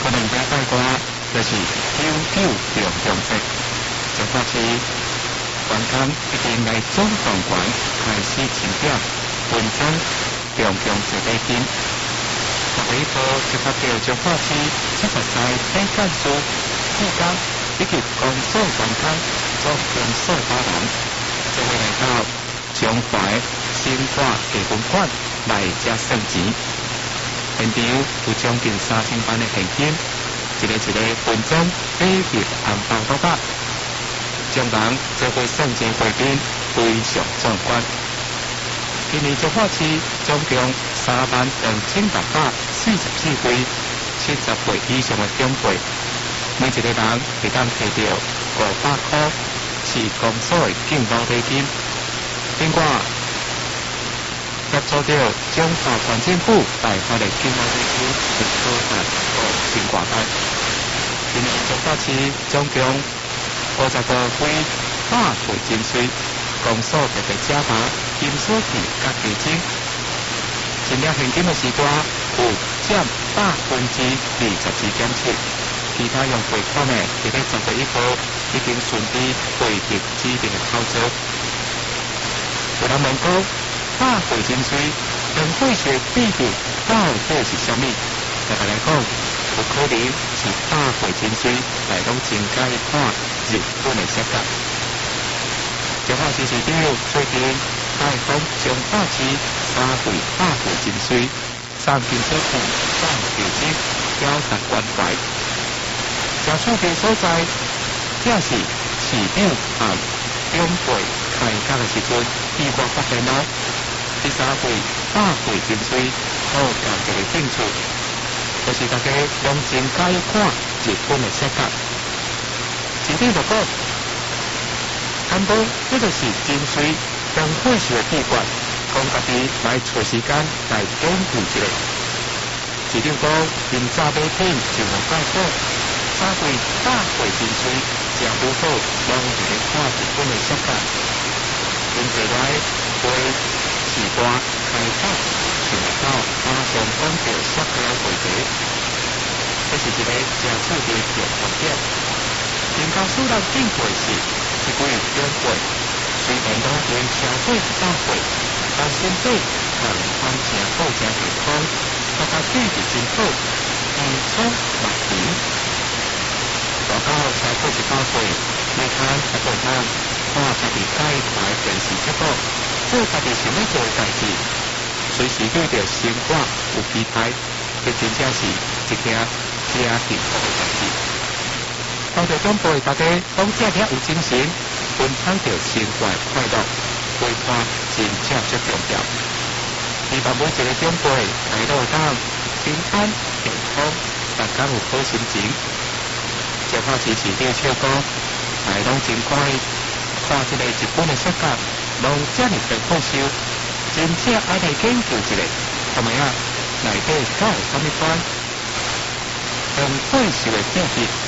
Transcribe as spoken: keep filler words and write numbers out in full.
可能要带歌就是九九重重节，彰化市员工已经来总动员开始清点分钟重重节礼金。十月一号就发表彰化市七十代体干事副工以及公所员工总共数百人，就会来到彰化新化艺文馆来遮算钱。现场有将近三千万的现金，一个一个分钟比入红包包包，将人做伙算钱会面非常壮观。今年彰化市总共三万两千六百四十四位七十岁以上的长辈，每一个人会当摕到五百块市公所的敬老礼金。另外，接触到彰化县政府大发的敬老礼金，是可达五千多块。今年彰化市总共五十个位百岁真水公所特别加码金锁匙甲基金，真领现金的时段有占百分之二十二点七，其他用汇款的，伫咧十月一号已经顺利汇入指定的口座。有人问讲，百岁真水跟汇税比例到底是啥物？大家来讲，有可能是百岁真水来拢增加一款日本的设价。彰化市市长最近拜访彰化市三岁百岁真水三金车库上地址调查关怀，真趣味所在，这是市长和长辈开讲的时阵意外发现咯。第三岁百岁真水好家己的兴趣，就是大家拢增加一款日本的设价。市长就讲，根本这就是真水跟汇税的闭关，讲家己来找时间来研究一下。市长讲，因早买品就无介好，三岁百岁真水正好好，拢一个看日本的设价。因坐来为时段开发，想到马上讲到设价的问题，这是一个正趣味的重点。因告诉咱敬会是一位长辈，虽然拢已超过一百岁，但身体仍安正好正健康，大家对治真好，健康万年。大到超过一百岁，你看还会当看家己介台电视节目，做家己想要做的代志，随时对着生活有期待，这真正是一件真幸福的代志。当着长辈大家拢这么有精神，分享着生活快乐，陪伴真正最重要。希望每一个长辈来到当平安健康，大家有好心情。彰化市市长笑讲，来拢真欢喜，看这个日本的设价，拢这么的好收，真正爱来研究一下，看卖啊内底到有啥物款，用汇税的比例。